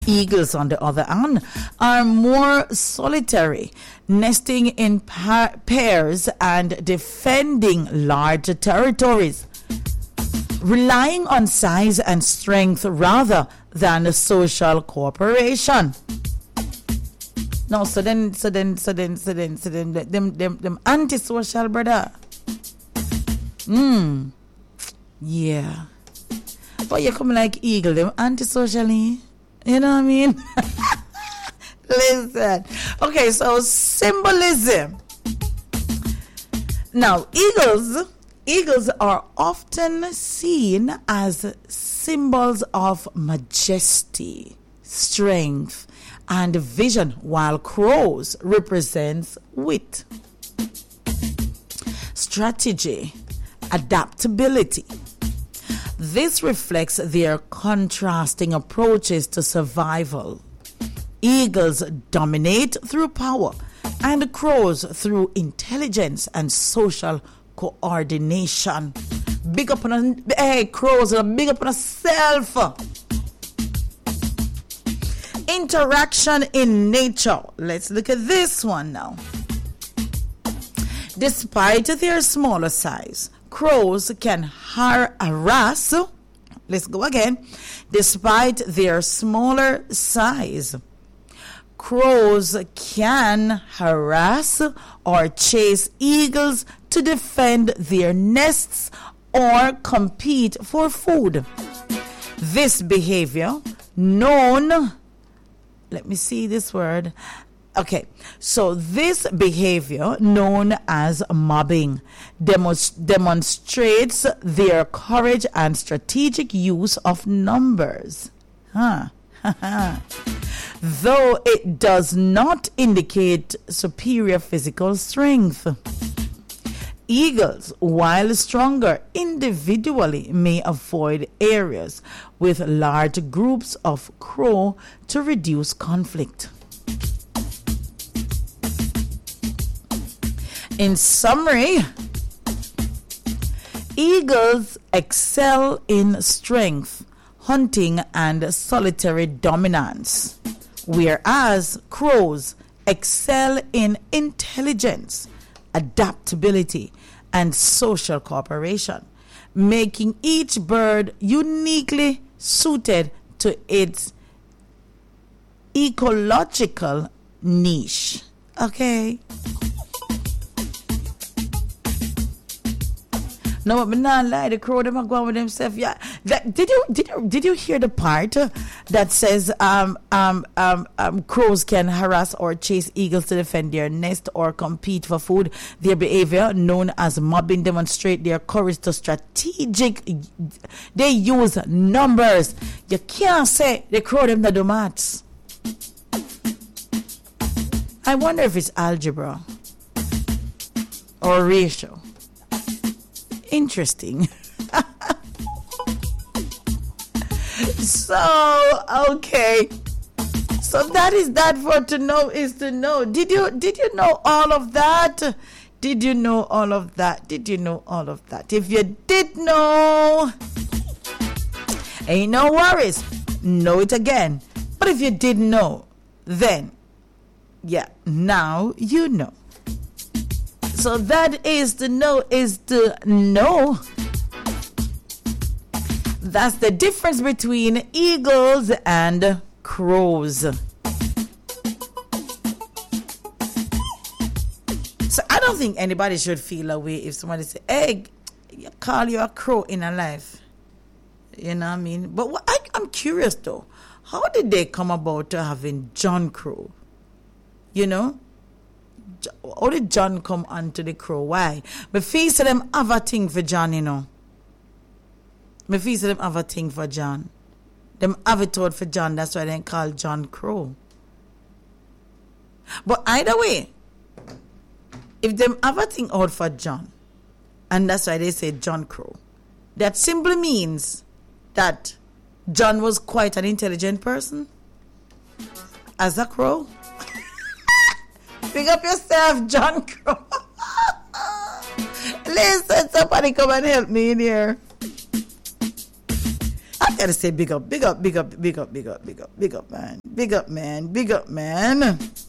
Eagles, on the other hand, are more solitary, nesting in pairs and defending larger territories, relying on size and strength rather than social cooperation. No, so then, them antisocial, brother. Yeah. But you come like eagle, them antisocially. You know what I mean? Listen. Okay, so symbolism. Now, eagles are often seen as symbols of majesty, strength, and vision, while crows represents wit, strategy, adaptability. This reflects their contrasting approaches to survival. Eagles dominate through power, and crows through intelligence and social coordination. Big up on crows, big up on yourself. Interaction in nature. Let's look at this one now. Despite their smaller size, crows can harass. Let's go again. Despite their smaller size, crows can harass or chase eagles to defend their nests or compete for food. This behavior, known, let me see this word. Okay, so this behavior, known as mobbing, demonstrates their courage and strategic use of numbers. Though it does not indicate superior physical strength. Eagles, while stronger individually, may avoid areas with large groups of crow to reduce conflict. In summary, eagles excel in strength, hunting, and solitary dominance, whereas crows excel in intelligence, adaptability, and social cooperation, making each bird uniquely suited to its ecological niche. Okay? No, but not lie. The crow them are going with themselves. Yeah. Did you hear the part that says crows can harass or chase eagles to defend their nest or compete for food? Their behavior, known as mobbing, demonstrate their courage to strategic. They use numbers. You can't say the crow them that do maths. I wonder if it's algebra or ratio. Interesting. So, okay. So that is that for to know is to know. Did you know all of that? Did you know all of that? Did you know all of that? If you did know, ain't no worries. Know it again. But if you didn't know, then yeah, now you know. So that is to know is to know. That's the difference between eagles and crows. So I don't think anybody should feel away if somebody say, hey, you call you a crow in a life. You know what I mean? But I'm curious though. How did they come about to having John Crow? You know? How did John come onto the crow? Why? But face them have a thing for John, you know. Me face them have a thing for John. Them have it out for John. That's why they call John Crow. But either way, if them have a thing out for John, and that's why they say John Crow, that simply means that John was quite an intelligent person as a crow. Pick up yourself, John Crow. Listen, somebody come and help me in here. gotta say big up, big up, big up, big up, big up, big up, big up, man. Big up, man, big up, man.